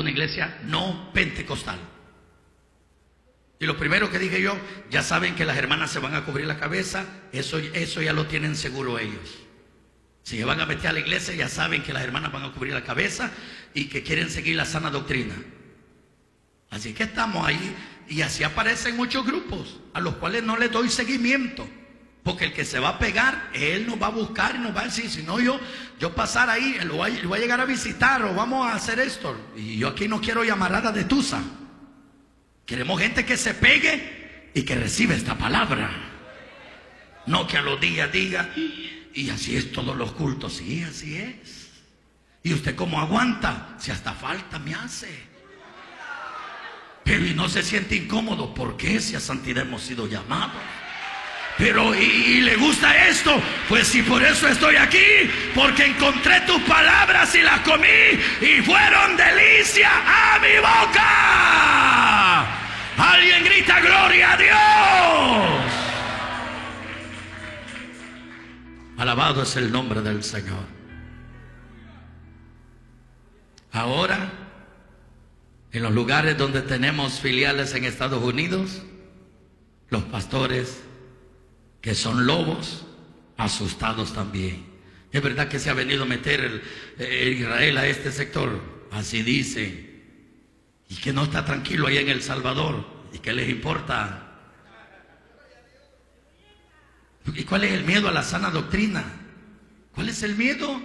una iglesia no pentecostal. Y lo primero que dije yo, ya saben que las hermanas se van a cubrir la cabeza, eso ya lo tienen seguro ellos. Si se van a meter a la iglesia, ya saben que las hermanas van a cubrir la cabeza y que quieren seguir la sana doctrina. Así que estamos ahí, y así aparecen muchos grupos a los cuales no les doy seguimiento, porque el que se va a pegar, él nos va a buscar y nos va a decir, si no yo pasar ahí, lo voy a llegar a visitar o vamos a hacer esto. Y yo aquí no quiero llamarada de tusa. Queremos gente que se pegue y que reciba esta palabra. No que a los días diga, y así es todos los cultos. Sí, así es. ¿Y usted cómo aguanta? Si hasta falta me hace. Pero y no se siente incómodo. ¿Por qué? Si a santidad hemos sido llamados. Pero y le gusta esto. Pues si por eso estoy aquí, porque encontré tus palabras y las comí y fueron delicia a mi boca. Alguien grita gloria a Dios. Alabado es el nombre del Señor. Ahora, en los lugares donde tenemos filiales en Estados Unidos, los pastores que son lobos, asustados también. Es verdad que se ha venido a meter Israel a este sector, así dicen, y que no está tranquilo ahí en El Salvador, y que les importa. ¿Y cuál es el miedo a la sana doctrina? ¿Cuál es el miedo?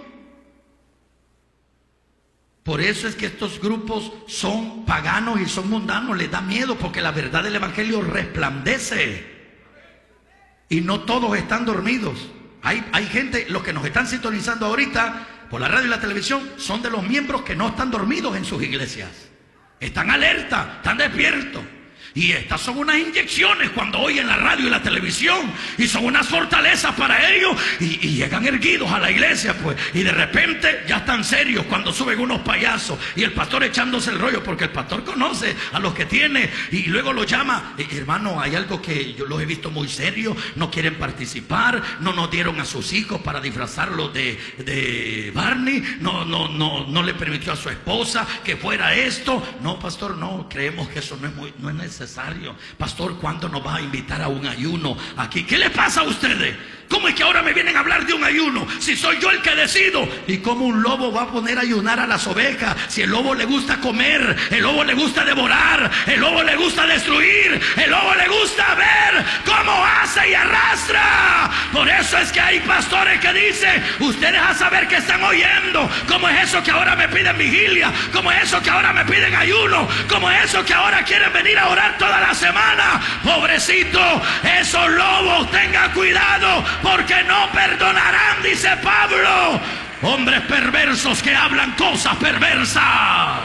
Por eso es que estos grupos son paganos y son mundanos, les da miedo, porque la verdad del evangelio resplandece. Y no todos están dormidos. Hay gente, los que nos están sintonizando ahorita por la radio y la televisión, son de los miembros que no están dormidos en sus iglesias. Están alerta, están despiertos. Y estas son unas inyecciones cuando oyen la radio y la televisión, y son unas fortalezas para ellos, y llegan erguidos a la iglesia, pues, y de repente ya están serios cuando suben unos payasos y el pastor echándose el rollo, porque el pastor conoce a los que tiene y luego los llama. Hermano, hay algo que yo los he visto muy serios, no quieren participar, no nos dieron a sus hijos para disfrazarlos de Barney, no le permitió a su esposa que fuera esto. No, pastor, no, creemos que eso no es necesario. Pastor, ¿cuándo nos va a invitar a un ayuno aquí? ¿Qué le pasa a ustedes? ¿Cómo es que ahora me vienen a hablar de un ayuno si soy yo el que decido? ¿Y cómo un lobo va a poner a ayunar a las ovejas? Si el lobo le gusta comer, el lobo le gusta devorar, el lobo le gusta destruir, el lobo le gusta ver cómo hace y arrastra. Por eso es que hay pastores que dicen, ustedes a saber qué están oyendo. ¿Cómo es eso que ahora me piden vigilia? ¿Cómo es eso que ahora me piden ayuno? ¿Cómo es eso que ahora quieren venir a orar toda la semana? Pobrecito, esos lobos, tengan cuidado, porque no perdonarán, dice Pablo. Hombres perversos que hablan cosas perversas.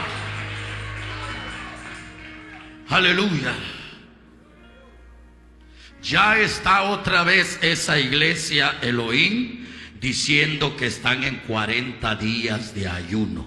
Aleluya. Ya está otra vez esa iglesia Elohim diciendo que están en 40 días de ayuno.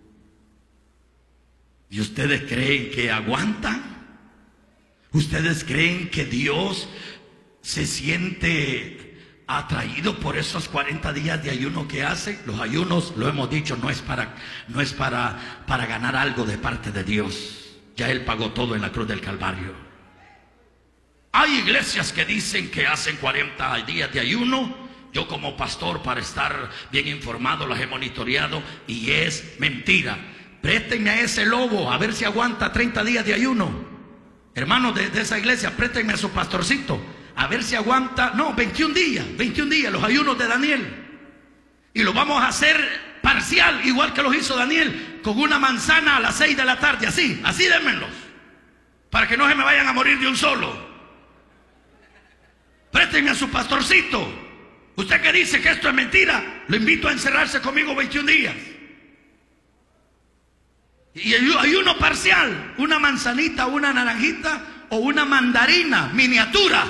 ¿Y ustedes creen que aguantan? ¿Ustedes creen que Dios se siente atraído por esos 40 días de ayuno que hace? Los ayunos, lo hemos dicho, no es para ganar algo de parte de Dios. Ya Él pagó todo en la cruz del Calvario. Hay iglesias que dicen que hacen 40 días de ayuno. Yo como pastor, para estar bien informado, las he monitoreado y es mentira. Préstenme a ese lobo a ver si aguanta 30 días de ayuno. Hermanos de esa iglesia, préstenme a su pastorcito a ver si aguanta, 21 días, los ayunos de Daniel. Y lo vamos a hacer parcial, igual que los hizo Daniel, con una manzana a las 6 de la tarde, así démenlos, para que no se me vayan a morir de un solo. Préstenme a su pastorcito. Usted que dice que esto es mentira, lo invito a encerrarse conmigo 21 días. Y ayuno parcial, una manzanita, una naranjita o una mandarina miniatura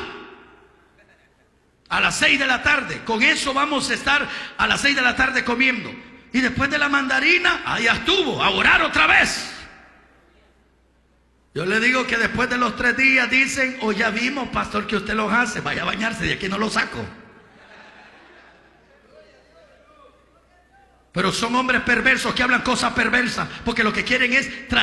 a las 6 de la tarde. Con eso vamos a estar a las 6 de la tarde comiendo. Y después de la mandarina, allá estuvo, a orar otra vez. Yo le digo que después de los 3 días dicen, o ya vimos, pastor, que usted los hace, vaya a bañarse, de aquí no lo saco. Pero son hombres perversos que hablan cosas perversas, porque lo que quieren es